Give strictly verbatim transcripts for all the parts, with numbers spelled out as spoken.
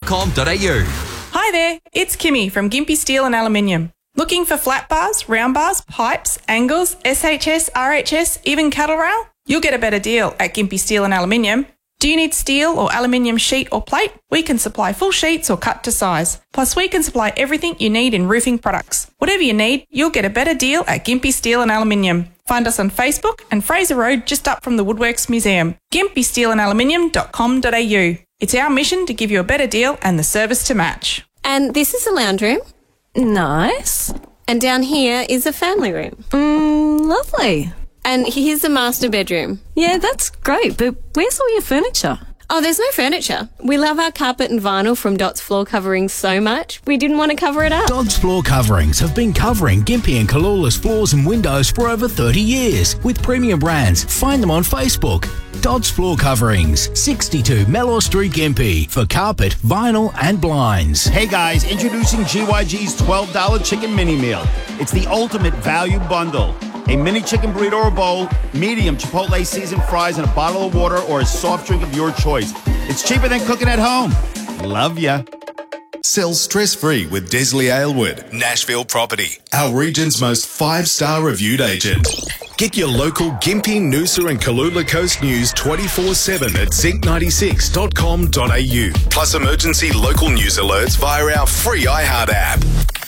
com dot a u. Hi there, it's Kimmy from Gympie Steel and Aluminium. Looking for flat bars, round bars, pipes, angles, S H S, R H S, even cattle rail? You'll get a better deal at Gympie Steel and Aluminium. Do you need steel or aluminium sheet or plate? We can supply full sheets or cut to size. Plus, we can supply everything you need in roofing products. Whatever you need, you'll get a better deal at Gympie Steel and Aluminium. Find us on Facebook and Fraser Road just up from the Woodworks Museum. gympie steel and aluminium dot com dot a u. It's our mission to give you a better deal and the service to match. And this is a lounge room. Nice. And down here is a family room. Mm, lovely. And here's the master bedroom. Yeah, that's great, but where's all your furniture? Oh, there's no furniture. We love our carpet and vinyl from Dot's Floor Coverings so much, we didn't want to cover it up. Dodds Floor Coverings have been covering Gympie and Kalula's floors and windows for over thirty years with premium brands. Find them on Facebook. Dodds Floor Coverings, sixty-two Mellor Street, Gympie, for carpet, vinyl and blinds. Hey guys, introducing G Y G's twelve dollar chicken mini meal. It's the ultimate value bundle. A mini chicken burrito or bowl, medium Chipotle seasoned fries, and a bottle of water or a soft drink of your choice. It's cheaper than cooking at home. Love ya. Sell stress-free with Desley Aylward, Nashville Property, our region's most five-star reviewed agent. Get your local Gympie, Noosa and Kalula Coast news twenty-four seven at zinc ninety-six dot com dot a u. Plus emergency local news alerts via our free iHeart app.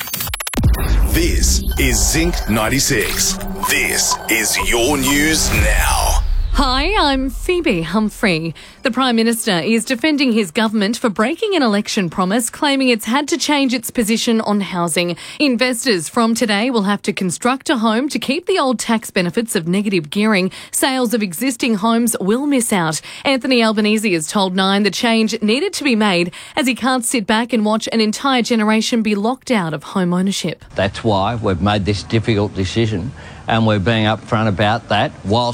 This is Zinc ninety-six. This is your news now. Hi, I'm Phoebe Humphrey. The Prime Minister is defending his government for breaking an election promise, claiming it's had to change its position on housing. Investors from today will have to construct a home to keep the old tax benefits of negative gearing. Sales of existing homes will miss out. Anthony Albanese has told Nine the change needed to be made as he can't sit back and watch an entire generation be locked out of home ownership. That's why we've made this difficult decision, and we're being upfront about that while